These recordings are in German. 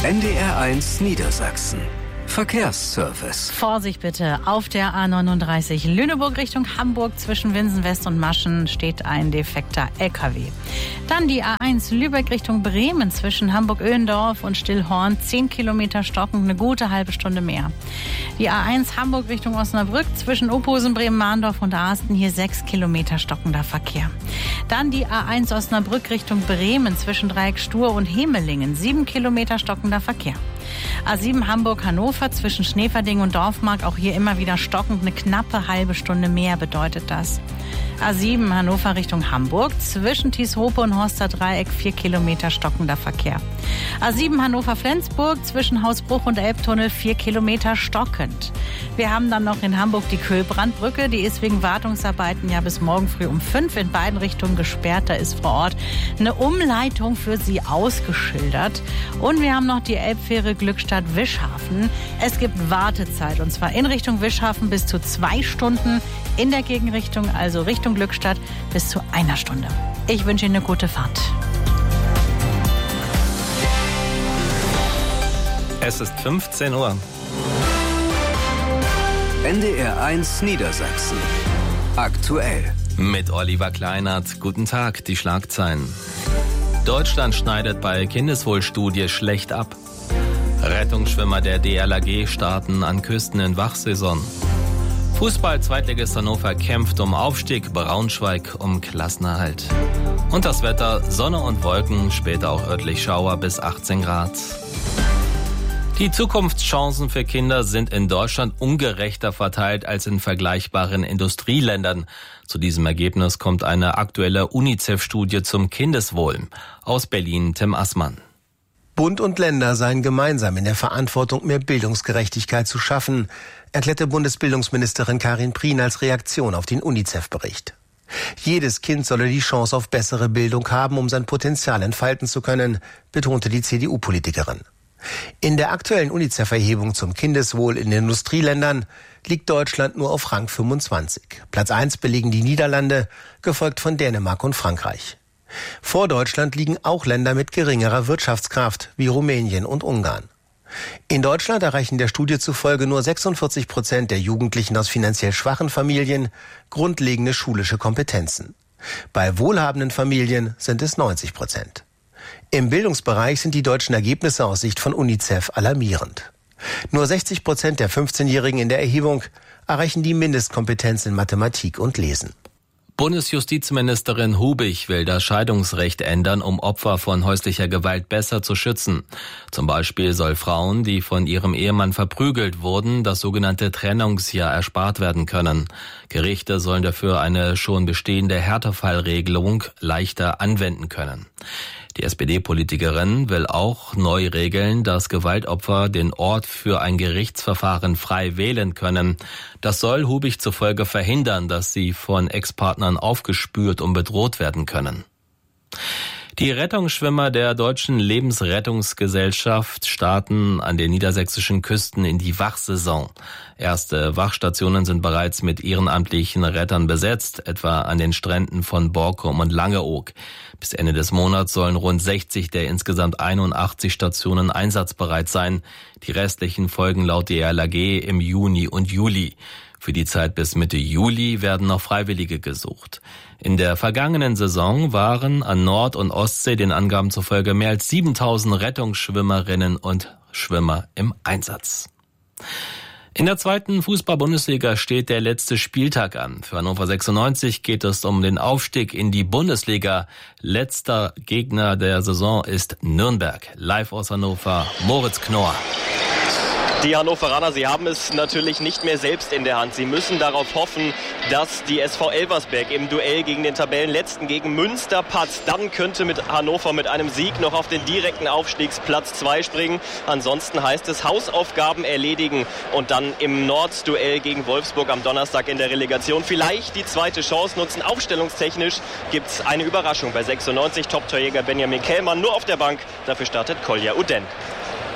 NDR1 Niedersachsen. Verkehrsservice. Vorsicht bitte, auf der A39 Lüneburg Richtung Hamburg zwischen Winsen-West und Maschen steht ein defekter LKW. Dann die A1 Lübeck Richtung Bremen zwischen Hamburg-Öhendorf und Stillhorn, 10 Kilometer stockend, eine gute halbe Stunde mehr. Die A1 Hamburg Richtung Osnabrück zwischen Ophusen, Bremen-Mahndorf und Arsten, hier 6 Kilometer stockender Verkehr. Dann die A1 Osnabrück Richtung Bremen zwischen Dreieck Stur und Hemelingen, 7 Kilometer stockender Verkehr. A7 Hamburg-Hannover zwischen Schneverding und Dorfmark, auch hier immer wieder stockend, eine knappe halbe Stunde mehr bedeutet das. A7 Hannover Richtung Hamburg zwischen Thieshope und Horster Dreieck, 4 Kilometer stockender Verkehr. A7 Hannover-Flensburg zwischen Hausbruch und Elbtunnel, 4 Kilometer stockend. Wir haben dann noch in Hamburg die Köhlbrandbrücke, die ist wegen Wartungsarbeiten ja bis morgen früh um 5 in beiden Richtungen gesperrt. Da ist vor Ort eine Umleitung für Sie ausgeschildert. Und wir haben noch die Elbfähre Glückstadt-Wischhafen. Es gibt Wartezeit und zwar in Richtung Wischhafen bis zu 2 Stunden, in der Gegenrichtung, also Richtung Glückstadt, bis zu 1 Stunde. Ich wünsche Ihnen eine gute Fahrt. Es ist 15 Uhr. NDR1 Niedersachsen. Aktuell. Mit Oliver Kleinert. Guten Tag, die Schlagzeilen. Deutschland schneidet bei Kindeswohlstudie schlecht ab. Rettungsschwimmer der DLRG starten an Küsten in Wachsaison. Fußball-Zweitligist Hannover kämpft um Aufstieg, Braunschweig um Klassenerhalt. Und das Wetter, Sonne und Wolken, später auch örtlich Schauer bis 18 Grad. Die Zukunftschancen für Kinder sind in Deutschland ungerechter verteilt als in vergleichbaren Industrieländern. Zu diesem Ergebnis kommt eine aktuelle UNICEF-Studie zum Kindeswohl. Aus Berlin Tim Assmann. Bund und Länder seien gemeinsam in der Verantwortung, mehr Bildungsgerechtigkeit zu schaffen, erklärte Bundesbildungsministerin Karin Prien als Reaktion auf den UNICEF-Bericht. Jedes Kind solle die Chance auf bessere Bildung haben, um sein Potenzial entfalten zu können, betonte die CDU-Politikerin. In der aktuellen UNICEF-Erhebung zum Kindeswohl in den Industrieländern liegt Deutschland nur auf Rang 25. Platz 1 belegen die Niederlande, gefolgt von Dänemark und Frankreich. Vor Deutschland liegen auch Länder mit geringerer Wirtschaftskraft wie Rumänien und Ungarn. In Deutschland erreichen der Studie zufolge nur 46% der Jugendlichen aus finanziell schwachen Familien grundlegende schulische Kompetenzen. Bei wohlhabenden Familien sind es 90%. Im Bildungsbereich sind die deutschen Ergebnisse aus Sicht von UNICEF alarmierend. Nur 60% der 15-Jährigen in der Erhebung erreichen die Mindestkompetenz in Mathematik und Lesen. Bundesjustizministerin Hubig will das Scheidungsrecht ändern, um Opfer von häuslicher Gewalt besser zu schützen. Zum Beispiel soll Frauen, die von ihrem Ehemann verprügelt wurden, das sogenannte Trennungsjahr erspart werden können. Gerichte sollen dafür eine schon bestehende Härtefallregelung leichter anwenden können. Die SPD-Politikerin will auch neu regeln, dass Gewaltopfer den Ort für ein Gerichtsverfahren frei wählen können. Das soll Hubig zufolge verhindern, dass sie von Ex-Partnern aufgespürt und bedroht werden können. Die Rettungsschwimmer der Deutschen Lebensrettungsgesellschaft starten an den niedersächsischen Küsten in die Wachsaison. Erste Wachstationen sind bereits mit ehrenamtlichen Rettern besetzt, etwa an den Stränden von Borkum und Langeoog. Bis Ende des Monats sollen rund 60 der insgesamt 81 Stationen einsatzbereit sein. Die restlichen folgen laut DLRG im Juni und Juli. Für die Zeit bis Mitte Juli werden noch Freiwillige gesucht. In der vergangenen Saison waren an Nord- und Ostsee den Angaben zufolge mehr als 7000 Rettungsschwimmerinnen und Schwimmer im Einsatz. In der 2. Fußball-Bundesliga steht der letzte Spieltag an. Für Hannover 96 geht es um den Aufstieg in die Bundesliga. Letzter Gegner der Saison ist Nürnberg. Live aus Hannover, Moritz Knorr. Die Hannoveraner, sie haben es natürlich nicht mehr selbst in der Hand. Sie müssen darauf hoffen, dass die SV Elversberg im Duell gegen den Tabellenletzten gegen Münster patzt. Dann könnte mit Hannover mit einem Sieg noch auf den direkten Aufstiegsplatz 2 springen. Ansonsten heißt es Hausaufgaben erledigen und dann im Nordduell gegen Wolfsburg am Donnerstag in der Relegation vielleicht die zweite Chance nutzen. Aufstellungstechnisch gibt es eine Überraschung bei 96. Top-Torjäger Benjamin Kellmann nur auf der Bank. Dafür startet Kolja Uden.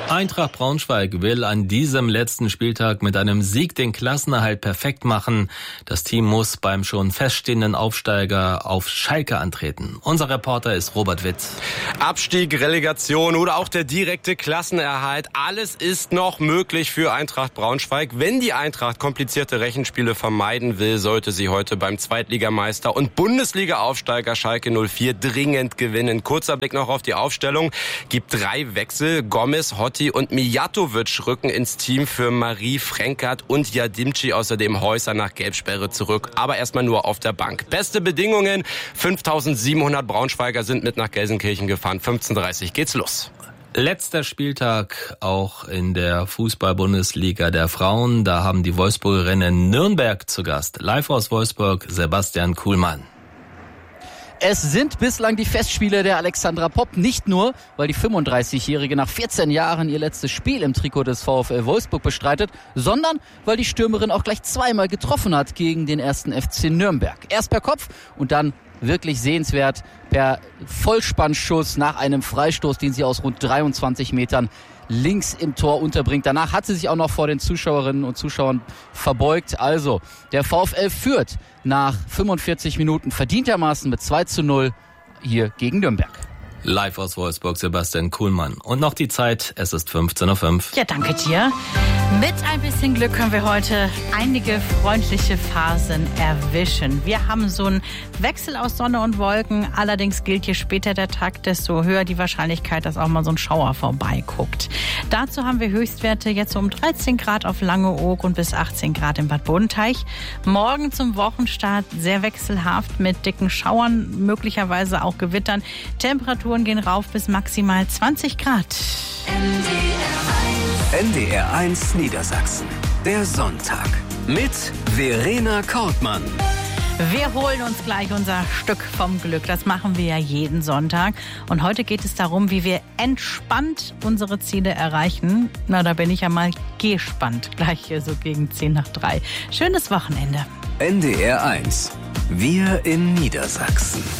Eintracht Braunschweig will an diesem letzten Spieltag mit einem Sieg den Klassenerhalt perfekt machen. Das Team muss beim schon feststehenden Aufsteiger auf Schalke antreten. Unser Reporter ist Robert Witt. Abstieg, Relegation oder auch der direkte Klassenerhalt. Alles ist noch möglich für Eintracht Braunschweig. Wenn die Eintracht komplizierte Rechenspiele vermeiden will, sollte sie heute beim Zweitligameister und Bundesliga-Aufsteiger Schalke 04 dringend gewinnen. Kurzer Blick noch auf die Aufstellung. Gibt 3 Wechsel. Gomez, Hotti und Mijatovic rücken ins Team für Marie Frenkert und Jadimci, außerdem Häuser nach Gelbsperre zurück, aber erstmal nur auf der Bank. Beste Bedingungen, 5.700 Braunschweiger sind mit nach Gelsenkirchen gefahren, 15:30 Uhr geht's los. Letzter Spieltag auch in der Fußball-Bundesliga der Frauen, da haben die Wolfsburgerinnen Nürnberg zu Gast. Live aus Wolfsburg, Sebastian Kuhlmann. Es sind bislang die Festspiele der Alexandra Popp, nicht nur, weil die 35-Jährige nach 14 Jahren ihr letztes Spiel im Trikot des VfL Wolfsburg bestreitet, sondern weil die Stürmerin auch gleich zweimal getroffen hat gegen den 1. FC Nürnberg. Erst per Kopf und dann wirklich sehenswert per Vollspannschuss nach einem Freistoß, den sie aus rund 23 Metern links im Tor unterbringt. Danach hat sie sich auch noch vor den Zuschauerinnen und Zuschauern verbeugt. Also, der VfL führt nach 45 Minuten verdientermaßen mit 2:0 hier gegen Nürnberg. Live aus Wolfsburg, Sebastian Kuhlmann. Und noch die Zeit, es ist 15:05 Uhr. Ja, danke dir. Mit ein bisschen Glück können wir heute einige freundliche Phasen erwischen. Wir haben so einen Wechsel aus Sonne und Wolken. Allerdings gilt, je später der Tag, desto höher die Wahrscheinlichkeit, dass auch mal so ein Schauer vorbeiguckt. Dazu haben wir Höchstwerte jetzt um 13 Grad auf Langeoog und bis 18 Grad im Bad Bodenteich. Morgen zum Wochenstart sehr wechselhaft mit dicken Schauern, möglicherweise auch Gewittern. Temperaturen gehen rauf bis maximal 20 Grad. NDR 1 Niedersachsen. Der Sonntag. Mit Verena Kortmann. Wir holen uns gleich unser Stück vom Glück. Das machen wir ja jeden Sonntag. Und heute geht es darum, wie wir entspannt unsere Ziele erreichen. Na, da bin ich ja mal gespannt. Gleich hier so gegen 2:10. Schönes Wochenende. NDR 1. Wir in Niedersachsen.